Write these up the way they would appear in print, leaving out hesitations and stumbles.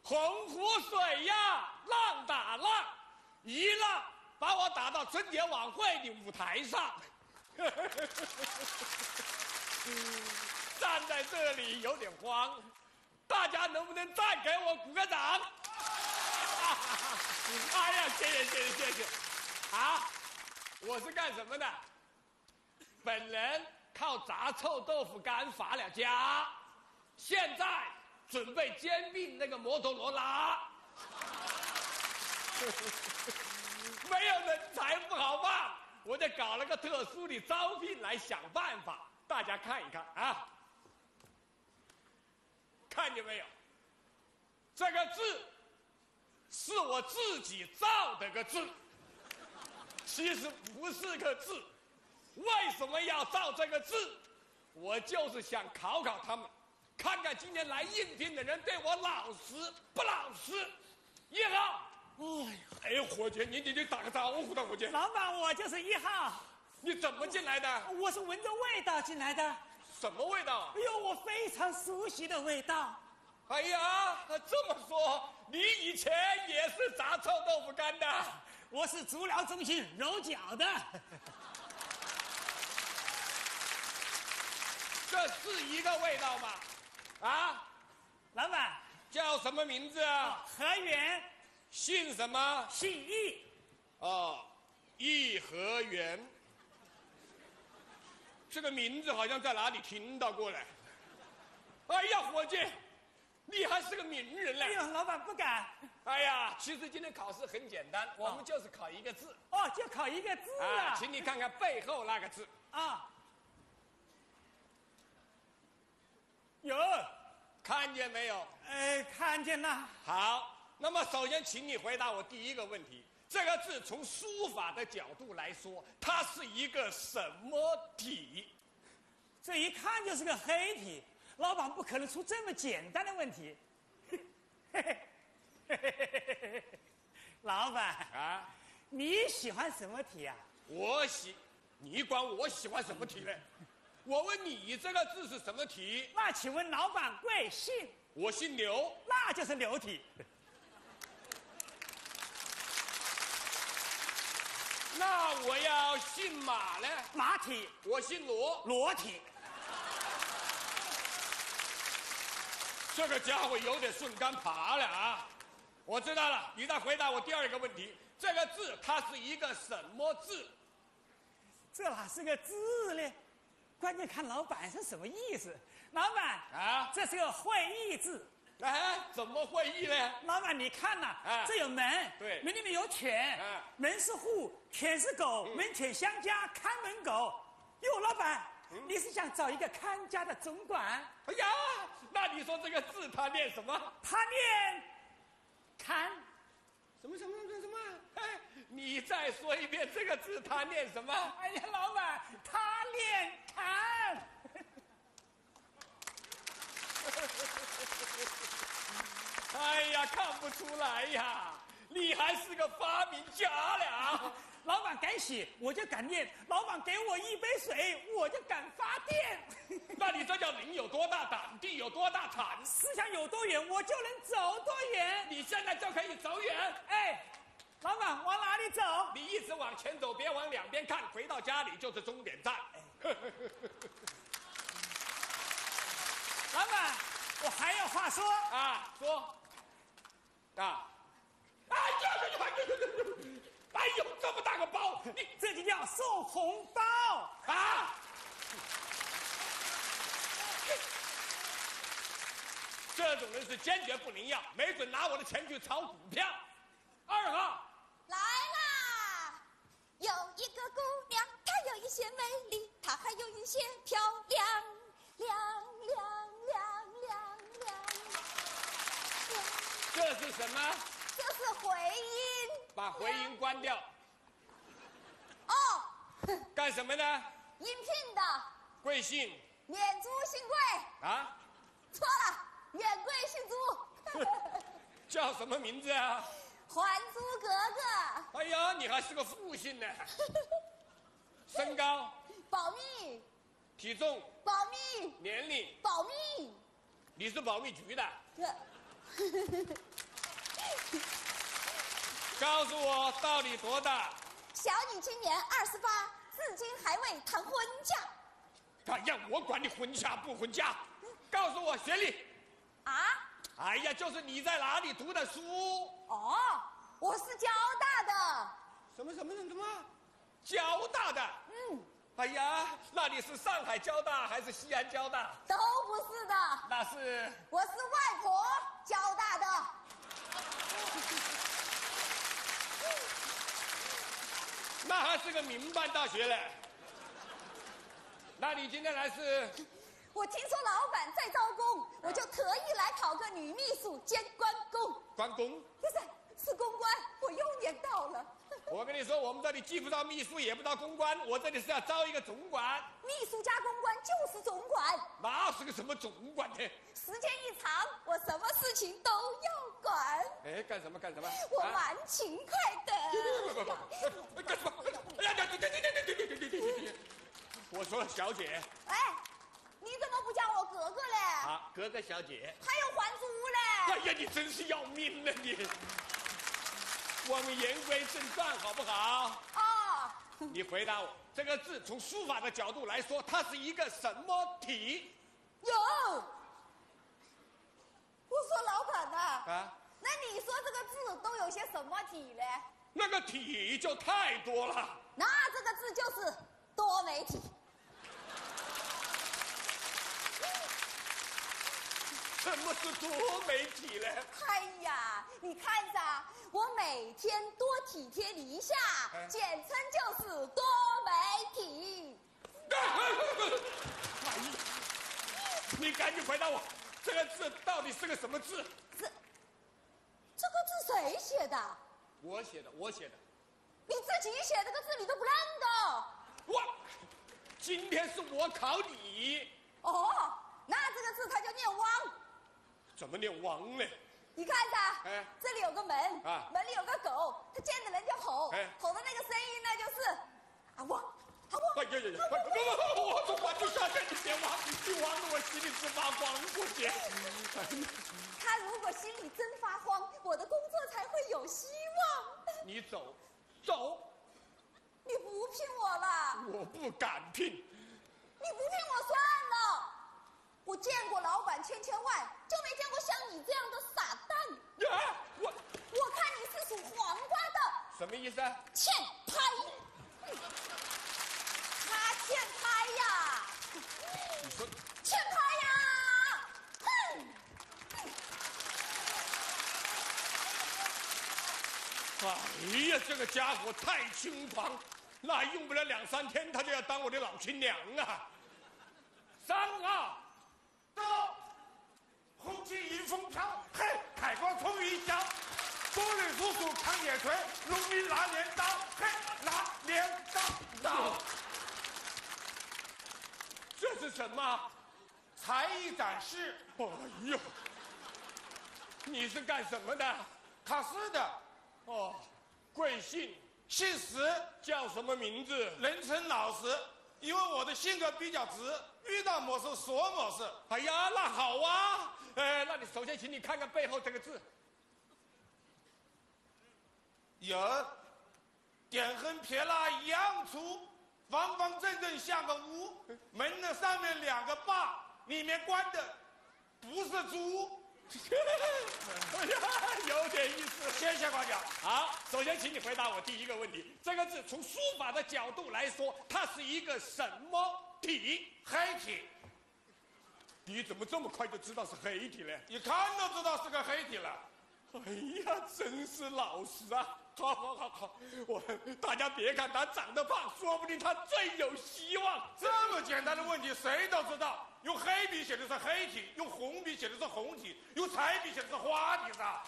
洪湖水呀，浪打浪，一浪把我打到春节晚会的舞台上。站在这里有点慌，大家能不能再给我鼓个掌？哎呀，谢谢！啊，我是干什么的？本人靠炸臭豆腐干发了家，现在准备兼并那个摩托罗拉。没有人才不好办，我就搞了个特殊的招聘来想办法，大家看一看啊，看见没有？这个字是我自己造的个字，其实不是个字。为什么要造这个字？我就是想考考他们，看看今天来应聘的人对我老实不老实。1号。哎呀，伙计，你打个招呼的，伙计。 老板，我就是1号。 你怎么进来的？ 我是闻着味道进来的。 什么味道？ 哎呦，我非常熟悉的味道。 哎呀，这么说，你以前也是炸臭豆腐干的？ 我是足疗中心揉脚的。 这是一个味道吗？啊， 老板叫什么名字啊？ 何源。 姓什么？ 姓易。 哦，颐和园。这个名字好像在哪里听到过嘞。哎呀，伙计，你还是个名人嘞！ 哎呦，老板不敢。 哎呀，其实今天考试很简单，我们就是考一个字。 哦，就考一个字啊！ 请你看看背后那个字。 啊。有。 看见没有？ 看见了。 好。那么，首先，请你回答我第一个问题：这个字从书法的角度来说，它是一个什么体？ 这一看就是个黑体，老板不可能出这么简单的问题。老板啊， 你喜欢什么体啊？ 你管我喜欢什么体呢？我问你，这个字是什么体？ 那请问老板贵姓？ 我姓刘， 那就是刘体。 那我要姓马呢？ 马体。 我姓罗， 罗体。 这个家伙有点顺杆爬了啊！我知道了，你再回答我第二个问题：这个字它是一个什么字？ 这哪是个字呢？关键看老板是什么意思。老板啊， 这是个会意字。 怎么会意呢？ 老板，你看呐，这有门， 对， 门里面有犬，门是户，犬是狗，门犬相加，看门狗。哟，老板，你是想找一个看家的总管？ 哎呀，那你说这个字它念什么？ 他念看。 什么？哎，你再说一遍，这个字它念什么？ 哎呀，老板，他念看。 哎呀，看不出来呀，你还是个发明家了。 老板敢写，我就敢念；老板给我一杯水，我就敢发电。 那你这叫人有多大胆，地有多大产， 思想有多远，我就能走多远。 你现在就可以走远。 哎，老板往哪里走？ 你一直往前走，别往两边看，回到家里就是终点站。 老板，我还有话说啊，说啊！哎呦，这么大个包，你这就叫送红包啊！这种人是坚决不能要，没准拿我的钱去炒股票。2号来啦！有一个姑娘，她有一些美丽，她还有一些漂亮，亮。 这是什么？ 这是回音。 把回音关掉。 哦。 干什么呢？ 应聘的。 贵姓？ 免租姓贵。 啊？ 错了，免贵姓租。 叫什么名字啊？ 还租格格。 哎呀，你还是个复姓呢。身高？ 保密。 体重？ 保密。 年龄？ 保密。 你是保密局的？ 告诉我到底多大？ 小女今年28，至今还未谈婚嫁。 哎呀，我管你婚嫁不婚嫁，告诉我学历。 啊？ 哎呀，就是你在哪里读的书？ 哦，我是交大的。 什么？交大的？ 嗯。 哎呀，那你是上海交大还是西安交大？ 都不是的。 那是？ 我是外婆交大的。 那还是个民办大学嘞。那你今天来是？ 我听说老板在招工，我就特意来考个女秘书兼关公。 关公？ 不是公关，我又念到了。 我跟你说，我们这里既不招秘书，也不招公关，我这里是要招一个总管。 秘书加公关就是总管。 那是个什么总管呢？ 时间一长，我什么事情都要管。 哎，干什么？ 我蛮勤快的。 不，干什么？哎呀，对！我说小姐。 哎，你怎么不叫我哥哥嘞？ 啊，哥哥小姐。 还有还珠嘞？ 哎呀，你真是要命了你！我们言归正传，好不好？ 哦。 你回答我，这个字从书法的角度来说，它是一个什么体？ 有。我说老板呐。 啊。 那你说这个字都有些什么体嘞？ 那个体就太多了。 那这个字就是多媒体。 什么是多媒体呢？ 哎呀，你看着，我每天多体贴你一下，简称就是多媒体。 哎呀，你赶紧回答我，这个字到底是个什么字？ 这个字谁写的？ 我写的。 你自己写这个字你都不认得？ 我，今天是我考你。 哦，那这个字它就念汪。 怎么念汪呢？ 你看着， 哎， 这里有个门， 啊， 门里有个狗，它见着人就吼， 哎， 吼的那个声音呢就是啊汪，啊汪。 哎呀，我总管就下去，你别汪，你汪得我心里直发慌，过节。 他如果心里真发慌，我的工作才会有希望。 你走。 你不聘我了？ 我不敢聘。 你不聘我算了。我见过老板千万，就没见过像你这样的傻蛋。 啊， 我看你是属黄瓜的。 什么意思啊？ 欠拍。他欠拍呀。 你说欠拍呀。哼。 哎呀，这个家伙太轻狂，那用不了2、3天，他就要当我的老亲娘啊！3、2， 到，红旗迎风飘，嘿，海光冲云霄，风里叔叔扛野锤，农民拿镰刀，嘿，拿镰刀。 这是什么？ 才艺展示。 哎呦，你是干什么的？ 考试的。 哦，贵姓？ 姓石， 叫什么名字？ 人称老石，因为我的性格比较直，遇到某事说某事。 哎呀，那好啊。那你首先请你看看背后这个字。 有，点横撇捺一样粗，方方正正像个屋，门的上面2个把，里面关的不是猪。 哎呀，有点意思。 谢谢夸奖。 好，首先请你回答我第一个问题：这个字从书法的角度来说，它是一个什么体？ 黑体。 你怎么这么快就知道是黑体呢？ 一看都知道是个黑体了。 哎呀，真是老实啊！好，大家别看他长得胖，说不定他最有希望。 这么简单的问题谁都知道，用黑笔写的是黑体，用红笔写的是红体，用彩笔写的是花体噻。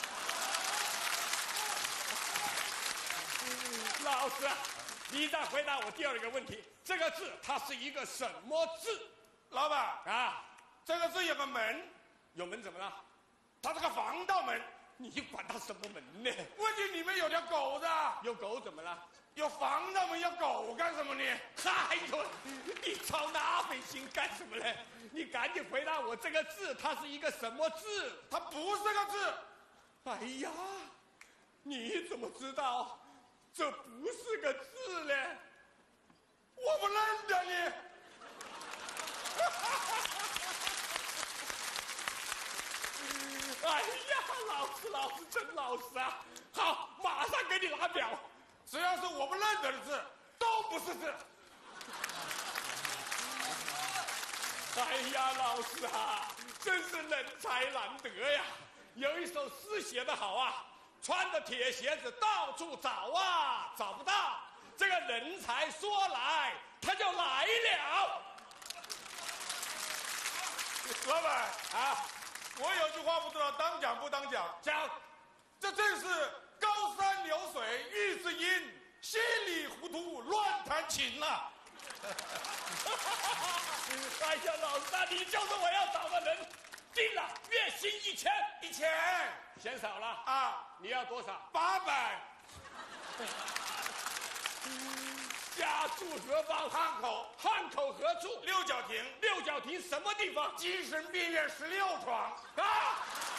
老师，你再回答我第2个问题：这个字它是一个什么字？ 老板啊， 这个字有个门， 有门怎么了？ 它是个防盗门。 你管它什么门呢？ 问题里面有条狗子。 有狗怎么了？ 要房那么要狗干什么呢？ 哎呦，你操那份心干什么呢？你赶紧回答我，这个字它是一个什么字？ 它不是个字。 哎呀，你怎么知道这不是个字呢？ 我不认得你。 哎呀，老师真老实啊！好，马上给你拿表。 只要是我不认得的字，都不是字。 哎呀，老师啊，真是人才难得呀！有一首诗写得好啊，穿着铁鞋子到处找啊，找不到。这个人才说来，他就来了。 老板啊，我有句话不知道当讲不当讲。 讲， 这正是高山流水遇知音，稀里糊涂乱弹琴呐。 哎呀，老师啊，你就是我要找的人。定了，月薪1000。 1000， 嫌少了啊？ 你要多少 ？800。 家住何方？ 汉口。 汉口何处？ 六角亭。 六角亭什么地方？ 精神病院16床。 啊！